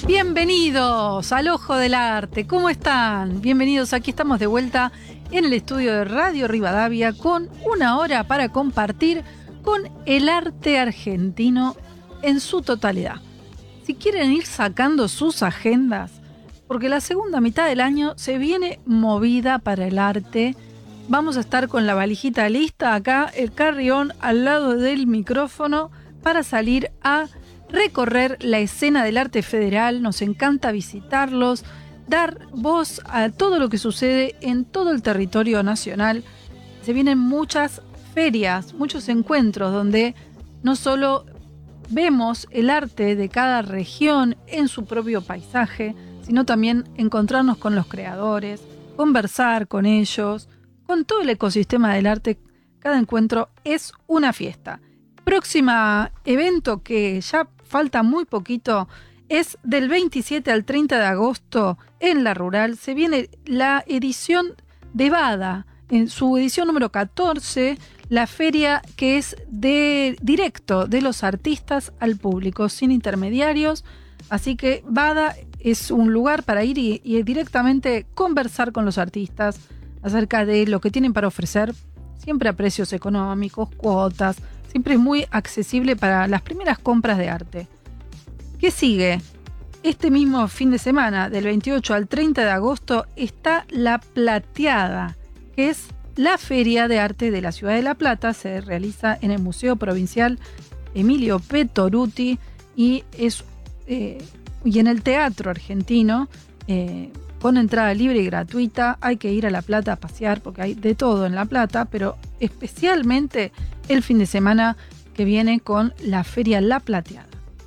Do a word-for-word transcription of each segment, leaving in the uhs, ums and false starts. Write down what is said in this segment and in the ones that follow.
Bienvenidos al Ojo del Arte, ¿cómo están? Bienvenidos, aquí estamos de vuelta en el estudio de Radio Rivadavia con una hora para compartir con el arte argentino en su totalidad. Si quieren ir sacando sus agendas, porque la segunda mitad del año se viene movida para el arte, vamos a estar con la valijita lista acá, el carrión al lado del micrófono para salir a recorrer la escena del arte federal. Nos encanta visitarlos, dar voz a todo lo que sucede en todo el territorio nacional. Se vienen muchas ferias, muchos encuentros donde no solo vemos el arte de cada región en su propio paisaje, sino también encontrarnos con los creadores, conversar con ellos, con todo el ecosistema del arte. Cada encuentro es una fiesta. Próximo evento que ya falta muy poquito es del veintisiete al treinta de agosto en La Rural. Se viene la edición de Bada, en su edición número catorce, la feria que es de directo de los artistas al público, sin intermediarios. Así que Bada es un lugar para ir y, y directamente conversar con los artistas acerca de lo que tienen para ofrecer, siempre a precios económicos, cuotas, siempre es muy accesible para las primeras compras de arte. ¿Qué sigue? Este mismo fin de semana, del veintiocho al treinta de agosto, está La Plateada, que es la Feria de Arte de la Ciudad de La Plata. Se realiza en el Museo Provincial Emilio Petoruti y, es, eh, y en el Teatro Argentino, eh, con entrada libre y gratuita. Hay que ir a La Plata a pasear porque hay de todo en La Plata, pero especialmente el fin de semana que viene con la Feria La Plateada.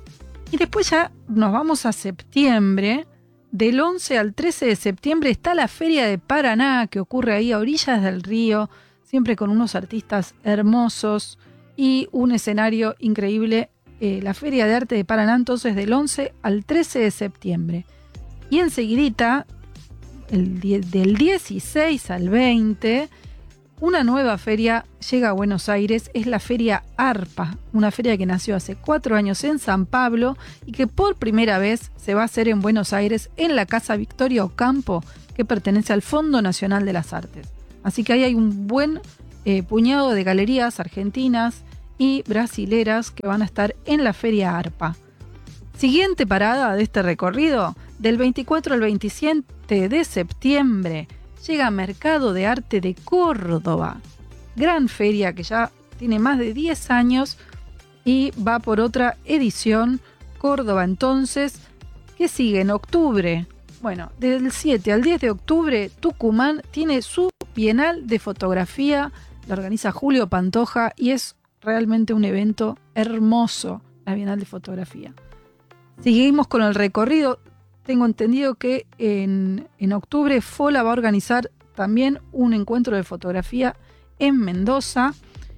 Y después ya nos vamos a septiembre. Del once al trece de septiembre está la Feria de Paraná, que ocurre ahí a orillas del río, siempre con unos artistas hermosos y un escenario increíble. Eh, la Feria de Arte de Paraná, entonces, del once al trece de septiembre. Y enseguidita, el die- del dieciséis al veinte, una nueva feria llega a Buenos Aires. Es la Feria ARPA, una feria que nació hace cuatro años en San Pablo y que por primera vez se va a hacer en Buenos Aires, en la Casa Victoria Ocampo, que pertenece al Fondo Nacional de las Artes. Así que ahí hay un buen eh, puñado de galerías argentinas y brasileras que van a estar en la Feria ARPA. Siguiente parada de este recorrido, del veinticuatro al veintisiete de septiembre, llega Mercado de Arte de Córdoba. Gran feria que ya tiene más de diez años y va por otra edición. Córdoba, entonces, ¿qué sigue en octubre? Bueno, del siete al diez de octubre, Tucumán tiene su Bienal de Fotografía. La organiza Julio Pantoja y es realmente un evento hermoso, la Bienal de Fotografía. Seguimos con el recorrido. Tengo entendido que en, en octubre FOLA va a organizar también un encuentro de fotografía en Mendoza.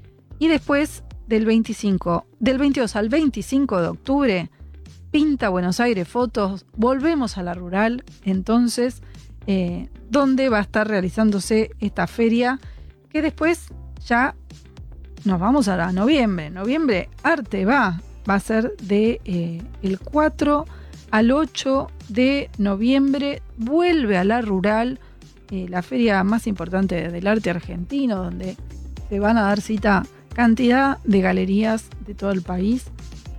Y después del veinticinco, del veintidós al veinticinco de octubre, Pinta Buenos Aires Fotos. Volvemos a La Rural, entonces, eh, donde va a estar realizándose esta feria, que después ya nos vamos a la noviembre. Noviembre, Arte va, va a ser de eh, el cuatro al ocho de noviembre, vuelve a La Rural, eh, la feria más importante del arte argentino, donde se van a dar cita cantidad de galerías de todo el país.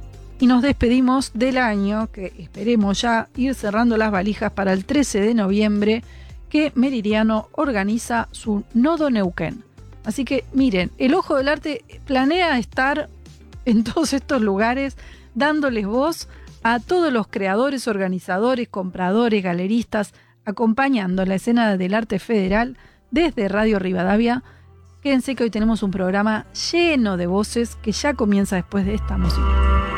Y nos despedimos del año, que esperemos ya ir cerrando las valijas para el trece de noviembre, que Meridiano organiza su Nodo Neuquén. Así que miren, el Ojo del Arte planea estar en todos estos lugares, dándoles voz a todos los creadores, organizadores, compradores, galeristas, acompañando la escena del arte federal desde Radio Rivadavia. Quédense que hoy tenemos un programa lleno de voces que ya comienza después de esta música.